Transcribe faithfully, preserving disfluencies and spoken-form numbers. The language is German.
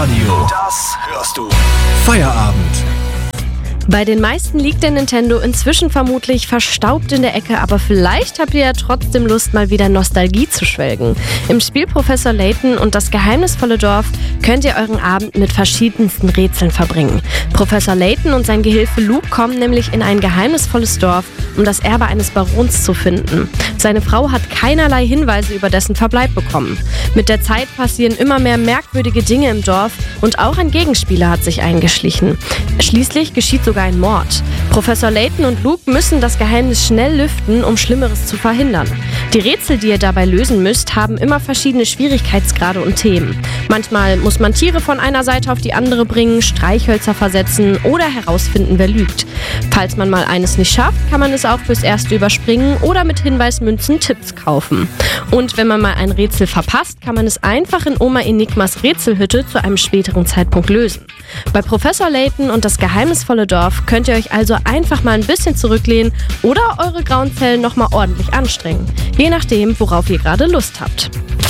Radio. Das hörst du. Feierabend. Bei den meisten liegt der Nintendo inzwischen vermutlich verstaubt in der Ecke, aber vielleicht habt ihr ja trotzdem Lust, mal wieder Nostalgie zu schwelgen. Im Spiel Professor Layton und das geheimnisvolle Dorf könnt ihr euren Abend mit verschiedensten Rätseln verbringen. Professor Layton und sein Gehilfe Luke kommen nämlich in ein geheimnisvolles Dorf, um das Erbe eines Barons zu finden. Seine Frau hat keinerlei Hinweise über dessen Verbleib bekommen. Mit der Zeit passieren immer mehr merkwürdige Dinge im Dorf und auch ein Gegenspieler hat sich eingeschlichen. Schließlich geschieht sogar ein Mord. Professor Layton und Luke müssen das Geheimnis schnell lüften, um Schlimmeres zu verhindern. Die Rätsel, die ihr dabei lösen müsst, haben immer verschiedene Schwierigkeitsgrade und Themen. Manchmal muss man Tiere von einer Seite auf die andere bringen, Streichhölzer versetzen oder herausfinden, wer lügt. Falls man mal eines nicht schafft, kann man es auch fürs Erste überspringen oder mit Hinweismünzen Tipps kaufen. Und wenn man mal ein Rätsel verpasst, kann man es einfach in Oma Enigmas Rätselhütte zu einem späteren Zeitpunkt lösen. Bei Professor Layton und das geheimnisvolle Dorf könnt ihr euch also einfach mal ein bisschen zurücklehnen oder eure grauen Zellen nochmal ordentlich anstrengen. Je nachdem, worauf ihr gerade Lust habt.